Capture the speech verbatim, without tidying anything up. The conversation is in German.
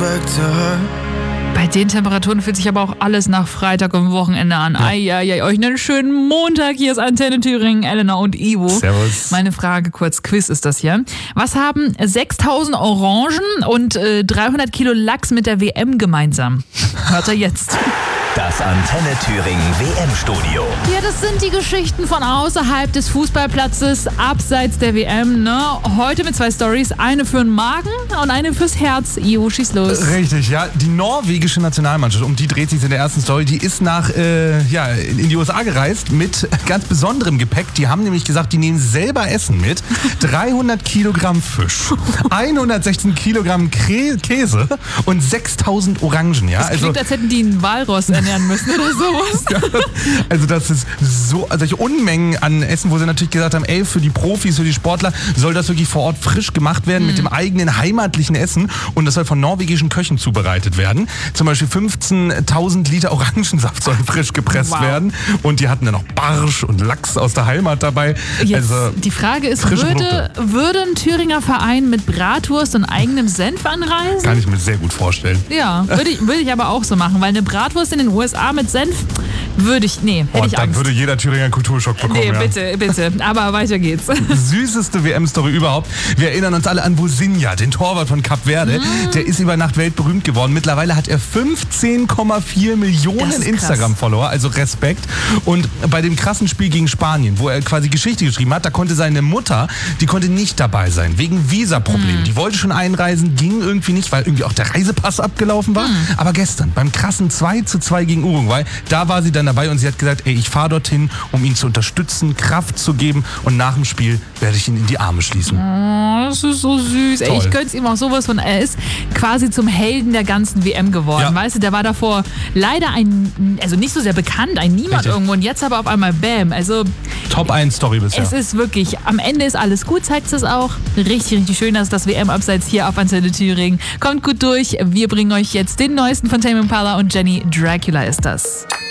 back to her. Bei den Temperaturen fühlt sich aber auch alles nach Freitag und Wochenende an. Ja. Eieiei, euch einen schönen Montag. Hier ist Antenne Thüringen, Elena und Ivo. Servus. Meine Frage, kurz Quiz ist das hier. Was haben sechstausend Orangen und äh, dreihundert Kilo Lachs mit der W M gemeinsam? Hört ihr jetzt. Das Antenne Thüringen W M-Studio. Ja, das sind die Geschichten von außerhalb des Fußballplatzes, abseits der W M. Ne? Heute mit zwei Storys, eine für den Magen und eine fürs Herz. Ivo, schieß los. Richtig, ja. Die norwegische Nationalmannschaft, um die dreht sich in der ersten Story, die ist nach äh, ja, in die U S A gereist mit ganz besonderem Gepäck. Die haben nämlich gesagt, die nehmen selber Essen mit. dreihundert Kilogramm Fisch, hundertsechzehn Kilogramm Krä- Käse und sechstausend Orangen. Ja? Das klingt, also, als hätten die einen Walross ernähren müssen oder sowas. Ja, also das ist so, also solche Unmengen an Essen, wo sie natürlich gesagt haben, ey, für die Profis, für die Sportler soll das wirklich vor Ort frisch gemacht werden, mhm. mit dem eigenen heimatlichen Essen, und das soll von norwegischen Köchen zubereitet werden. Zum Beispiel fünfzehntausend Liter Orangensaft sollen frisch gepresst wow. werden, und die hatten dann noch Barsch und Lachs aus der Heimat dabei. Jetzt, also, die Frage ist, würde, würde ein Thüringer Verein mit Bratwurst und eigenem Senf anreisen? Kann ich mir sehr gut vorstellen. Ja, würde ich, würde ich aber auch so machen, weil eine Bratwurst in den U S A mit Senf würde ich, nee, hätte oh, ich dann Angst. würde jeder Thüringer einen Kulturschock bekommen. Nee, ja. bitte, bitte. Aber weiter geht's. Süßeste W M-Story überhaupt. Wir erinnern uns alle an Bosinja, den Torwart von Kap Verde. Mm. Der ist über Nacht weltberühmt geworden. Mittlerweile hat er fünfzehn Komma vier Millionen Instagram-Follower, also Respekt. Und bei dem krassen Spiel gegen Spanien, wo er quasi Geschichte geschrieben hat, da konnte seine Mutter, die konnte nicht dabei sein, wegen Visaproblemen. Mm. Die wollte schon einreisen, ging irgendwie nicht, weil irgendwie auch der Reisepass abgelaufen war. Mm. Aber gestern, beim krassen zwei zu zwei gegen Uruguay, da war sie dann dabei und sie hat gesagt, ey, ich fahre dorthin, um ihn zu unterstützen, Kraft zu geben, und nach dem Spiel werde ich ihn in die Arme schließen. Oh, das ist so süß. Ey, ich gönn's ihm auch sowas von. Er ist quasi zum Helden der ganzen W M geworden. Ja. Weißt du, der war davor leider ein, also nicht so sehr bekannt, ein Niemand Richtig. irgendwo, und jetzt aber auf einmal Bam. Also Top eins Story bisher. Es ist wirklich, am Ende ist alles gut, zeigt es auch. Richtig, richtig schön, dass das W M-Abseits hier auf Antenne Thüringen. Kommt gut durch. Wir bringen euch jetzt den neuesten von Tame Impala und Jenny. Dracula ist das.